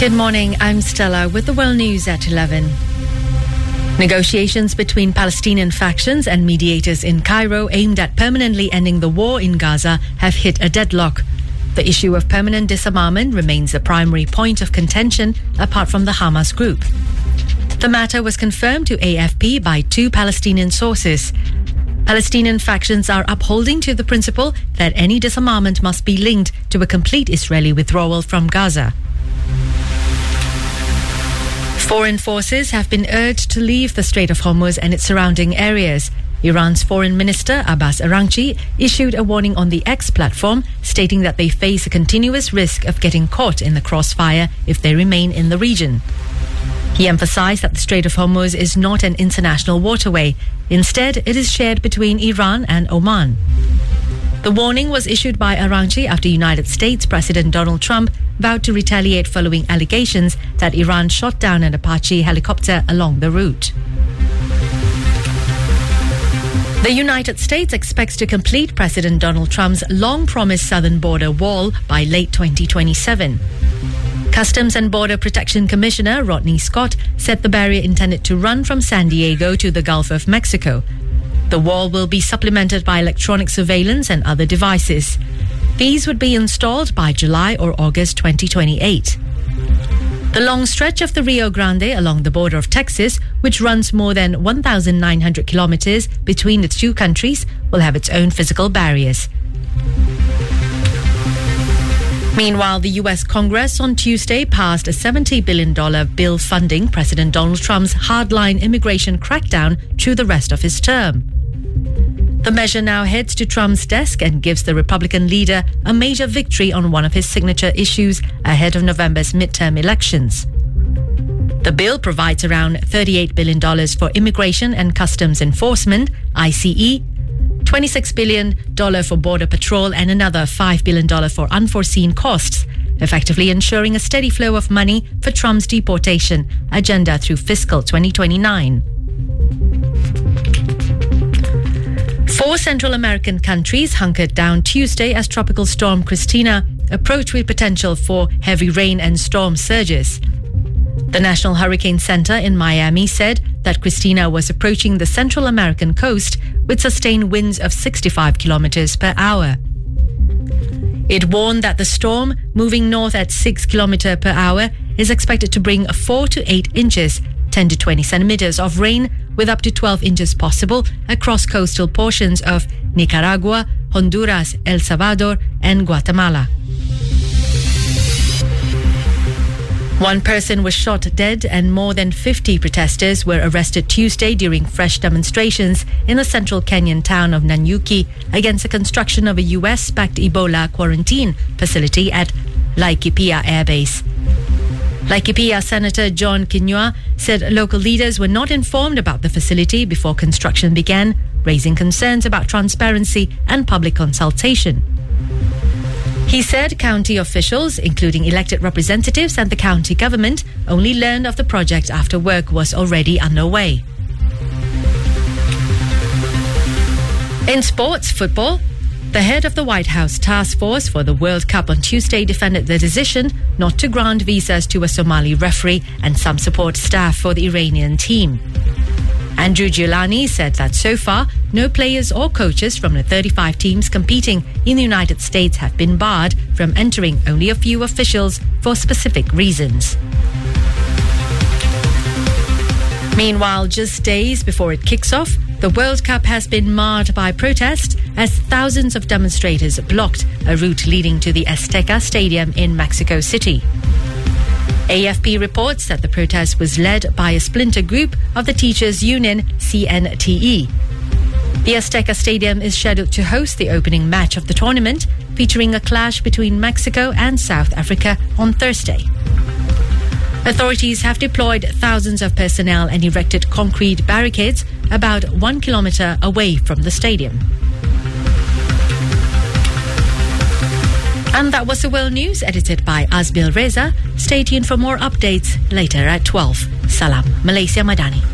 Good morning, I'm Stella with the World News at 11. Negotiations between Palestinian factions and mediators in Cairo aimed at permanently ending the war in Gaza have hit a deadlock. The issue of permanent disarmament remains the primary point of contention apart from the Hamas group. The matter was confirmed to AFP by two Palestinian sources. Palestinian factions are upholding to the principle that any disarmament must be linked to a complete Israeli withdrawal from Gaza. Foreign forces have been urged to leave the Strait of Hormuz and its surrounding areas. Iran's Foreign Minister Abbas Araghchi issued a warning on the X platform, stating that they face a continuous risk of getting caught in the crossfire if they remain in the region. He emphasized that the Strait of Hormuz is not an international waterway. Instead, it is shared between Iran and Oman. The warning was issued by Araghchi after United States President Donald Trump vowed to retaliate following allegations that Iran shot down an Apache helicopter along the route. The United States expects to complete President Donald Trump's long-promised southern border wall by late 2027. Customs and Border Protection Commissioner Rodney Scott said the barrier intended to run from San Diego to the Gulf of Mexico. The wall will be supplemented by electronic surveillance and other devices. These would be installed by July or August 2028. The long stretch of the Rio Grande along the border of Texas, which runs more than 1,900 kilometers between the two countries, will have its own physical barriers. Meanwhile, the U.S. Congress on Tuesday passed a $70 billion bill funding President Donald Trump's hardline immigration crackdown through the rest of his term. The measure now heads to Trump's desk and gives the Republican leader a major victory on one of his signature issues ahead of November's midterm elections. The bill provides around $38 billion for immigration and customs enforcement, ICE, $26 billion for border patrol, and another $5 billion for unforeseen costs, effectively ensuring a steady flow of money for Trump's deportation agenda through fiscal 2029. 4 Central American countries hunkered down Tuesday as Tropical Storm Christina approached with potential for heavy rain and storm surges. The National Hurricane Center in Miami said that Christina was approaching the Central American coast with sustained winds of 65 kilometers per hour. It warned that the storm, moving north at 6 kilometers per hour, is expected to bring 4 to 8 inches, 10 to 20 centimeters of rain, with up to 12 inches possible across coastal portions of Nicaragua, Honduras, El Salvador, and Guatemala. One person was shot dead and more than 50 protesters were arrested Tuesday during fresh demonstrations in the central Kenyan town of Nanyuki against the construction of a US-backed Ebola quarantine facility at Laikipia Air Base. Laikipia Senator John Kinyua said local leaders were not informed about the facility before construction began, raising concerns about transparency and public consultation. He said county officials, including elected representatives and the county government, only learned of the project after work was already underway. In sports football, the head of the White House task force for the World Cup on Tuesday defended the decision not to grant visas to a Somali referee and some support staff for the Iranian team. Andrew Giuliani said that so far, no players or coaches from the 35 teams competing in the United States have been barred from entering, only a few officials for specific reasons. Meanwhile, just days before it kicks off, the World Cup has been marred by protests as thousands of demonstrators blocked a route leading to the Azteca Stadium in Mexico City. AFP reports that the protest was led by a splinter group of the teachers' union CNTE. The Azteca Stadium is scheduled to host the opening match of the tournament, featuring a clash between Mexico and South Africa on Thursday. Authorities have deployed thousands of personnel and erected concrete barricades about 1 kilometer away from the stadium. And that was the World News, edited by Azbil Reza. Stay tuned for more updates later at 12. Salam, Malaysia Madani.